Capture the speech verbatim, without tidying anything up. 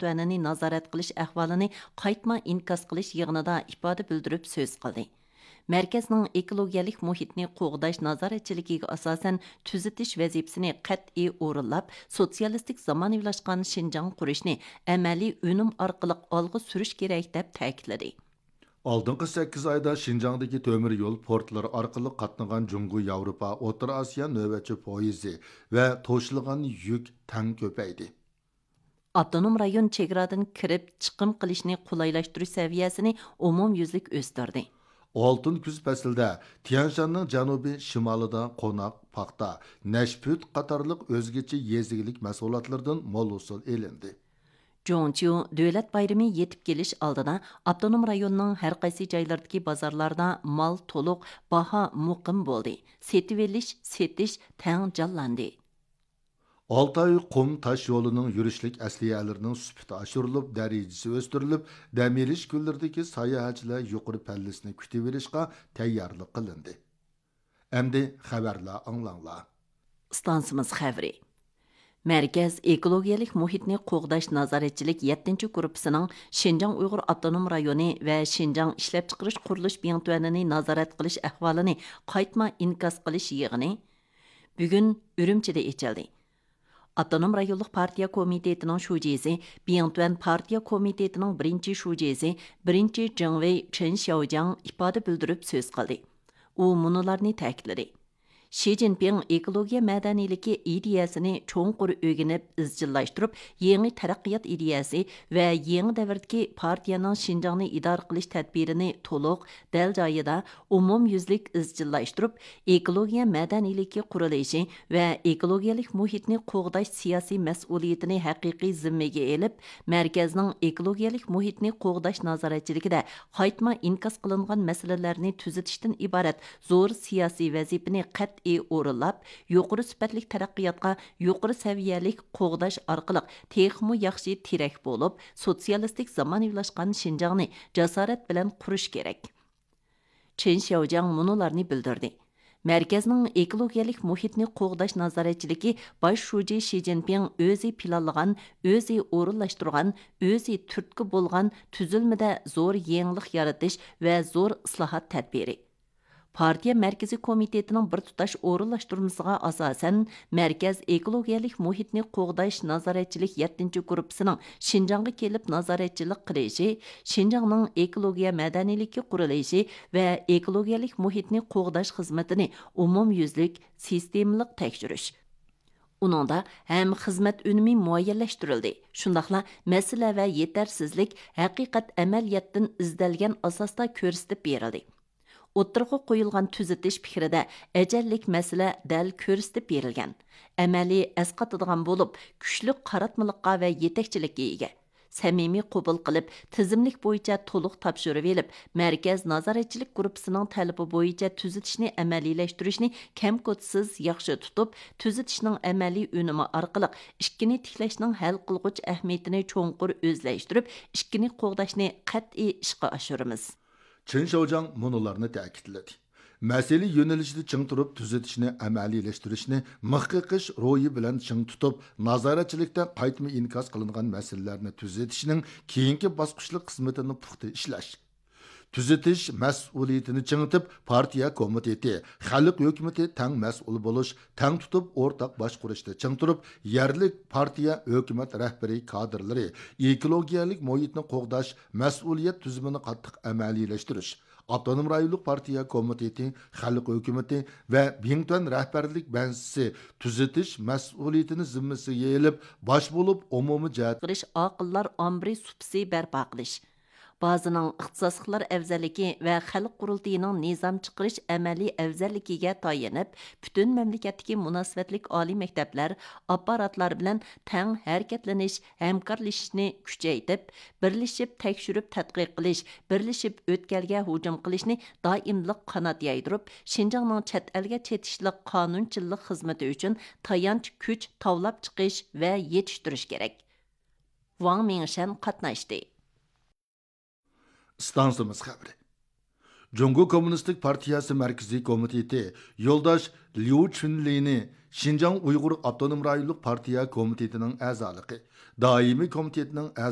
tuanini nazorat qilish ahvolini qaytma inkos qilish yig'inida ifoda bildirib so'z qildi. Merkezning ekologiyalik muhitni qo'g'dash nazoratchiligiga asosan tuzitish vazifasini qat'iy o'rinlab, sotsialistik zamonaviylashgan Şinjan qurishni amaliy unum orqali olg'a surish kerak deb ta'kidladi. Алдыңғы sakkiz ayda Şinjangdagi temir yo'l portlari orqali qatnagan Jungu Yevropa O'rta Osiyo navbatchi poyezdi va to'shilgan yuk tang ko'paydi. Avtonom rayon chegaradan kirib chiqim qilishni qulaylashtirish saviyasini umumyuzlik o'stirdi. Oltin kuz faslida Tianshanning janubiy shimolida qo'noq, paxta, nashput qatorliq o'zgacha yezigilik mahsulotlardan mo'l usul elindi. Jonchiu davlat bayrami yetib kelish oldida avtonom rayonning har qaysi joylardagi bozorlarda mol to'liq, baho muqim bo'ldi. Setib olish, setish tang jonlandi. Altay qum taş yo'lining yurishlik asliyalarning sifati oshirilib, darajasi o'stirilib, dam olish kunlaridagi sayohatchilar yuqori pallasini kutib olishga tayyorlik qilindi. Endi xabarlar anglanglar. Stansimiz xabari. Merkez ekologiyalik muhitni qo'g'dash nazoratchilik yettinchi gruppasining Şinjan Uyg'ur avtonom rayoni va Şinjan ishlab chiqarish qurilish biyontuanini nazorat qilish ahvolini qaytma inkos qilish yig'ini bugun Urumchida ochildi. Avtonom rayonlik partiya komitetining shujisi, Biyontuan partiya komitetining birinchi shujisi, birinchi Jingwei Chen Xiaojiang ifoda bildirib so'z qildi. U munolarni ta'kidladi. Xi Jinping ekologiya madaniyaligi ideyasini cho'nqur o'rganib, izchillashtirib, yangi taraqqiyot ideyasi va yangi davrdagi partiyaning Şinjanni idora qilish tadbirini to'liq, dal joyida umumyuzlik izchillashtirib, ekologiya madaniyaligi qurilishi va ekologiyalik muhitni qo'g'dash siyosiy mas'uliyatini haqiqiy zimmaga olib, markazning ekologiyalik muhitni qo'g'dash nazoratchiligida qaytma inkos qilingan masalalarni tuzatishdan iborat zo'r siyosiy vazifani qat o'rinlab, yuqori sifatli taraqqiyotga yuqori saviyalik qo'g'dash orqali texmu yaxshi tirak bo'lib, sotsialistik zamonaviylashgan Şinjanni jasorat bilan qurish kerak. Chen Xiaojiang munolarni bildirdi. Merkezning ekologiyalik muhitni qo'g'dash nazoratchiligi bosh shuji Xi Jinping o'zi planlagan, o'zi o'rinlashtirgan, o'zi turtki bo'lgan tuzilmada zo'r yangilik yaratish va zo'r islohot tadbiri. Partiya Merkezi Komitetining bir tutash o'rinlashtirmasiga asosan, Merkez ekologiyalik muhitni qo'g'dash nazoratchilik yettinchi gruppasining Şinjanga kelib nazoratchilik qilishi, Şinjangning ekologiya madaniyligi qurilishi va ekologiyalik muhitni qo'g'dash xizmatini umumyuzlik, sistemalik tekshirish. Uningda ham xizmat unumi muayyanlashtirildi. Shundaqla masala va yetarsizlik haqiqat amaliyotdan izdalgan asosda ko'rsatib berildi. O'ttirg'i qo'yilgan tuzatish fikrida ajallik masala dal ko'rsatib berilgan. Amaliy asqatadigan bo'lib, kuchli qaratmalikqa va yetakchilikka ega. Samimiy qabul qilib, tizimlik bo'yicha to'liq topshirib elib, markaz nazoratchilik gruppasining talabi bo'yicha tuzatishni amaliylashtirish kamko'tsiz yaxshi tutib, tuzatishning amaliy unumi orqali ikkini tiklashning hal qilg'uch ahamiyatini cho'nqur o'zlashtirib, ikkini qo'g'dashni qat'iy ishga oshiramiz. Chen Xiaojiang munolarni ta'kidladi. Masala yo'nalishida ching turib tuzatishni amaliylashtirish,ni mixqiqish ro'yi bilan ching tutib, nazoratchilikda qaytma inkos qilingan masalalarni tuzatishning keyingi bosqichli xizmatini puxta ishlash. Tuzatish mas'uliyatini chingitib, partiya komiteti, xalq hukumati tang mas'ul bo'lish, tang tutib o'rtaq boshqarishda ching turib, yerlik partiya hukumat rahbari kadrlari ekologiyalik muhitni qo'g'dash mas'uliyat tuzumini qattiq amaliylashtirish. Avtonom rayonlik partiya komiteti, xalq hukumati va Biyontuan rahbarlik bansisi tuzatish mas'uliyatini zimmasiga olib, bosh bo'lib umumiy jihat qilish, aqllar omri supsi barpo qilish. Bazıning ixtisosliklar afzalligi va xalq qurultiyining nizam chiqarish amaliy afzalligiga tayanib, butun mamlakatdagi munosabatlik oliy maktablar, apparatlar bilan tang harakatlanish, hamkorlashishni kuchaytirib, birlashib tekshirib tadqiq qilish, birlashib o'tkalga hujum qilishni doimlik qanot yaydirib, Şinjanning chet elga chetishlik qonunchilik xizmati uchun tayanch kuch tavlab chiqish va yetishtirish kerak. Wang Mingshan qatnashdi. Stansimiz xabari. Jungo Kommunistik Partiyasi Markaziy Komiteti yo'ldosh Liu Chunlini Şinjan Uyg'ur Avtonom rayonlik partiya komitetining a'zoligi, doimiy komitetining